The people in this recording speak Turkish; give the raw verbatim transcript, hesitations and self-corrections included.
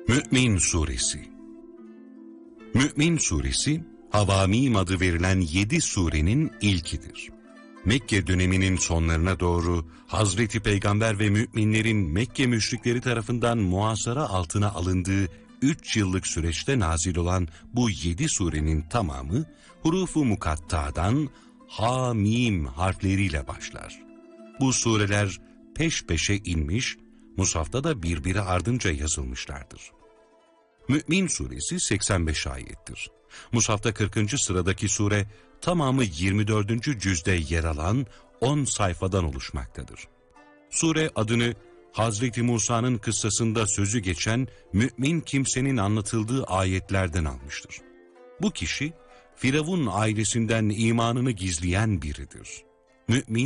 Mü'min Suresi. Mü'min Suresi, Havamim adı verilen yedi surenin ilkidir. Mekke döneminin sonlarına doğru Hazreti Peygamber ve müminlerin Mekke müşrikleri tarafından muhasara altına alındığı üç yıllık süreçte nazil olan bu yedi surenin tamamı hurufu mukatta'dan ha-mim harfleriyle başlar. Bu sureler peş peşe inmiş, mushafta da birbiri ardınca yazılmışlardır. Mü'min Suresi seksen beş ayettir. Mushafta kırkıncı sıradaki sure tamamı yirmi dördüncü cüzde yer alan on sayfadan oluşmaktadır. Sure adını Hazreti Musa'nın kıssasında sözü geçen mümin kimsenin anlatıldığı ayetlerden almıştır. Bu kişi Firavun ailesinden imanını gizleyen biridir. Mümin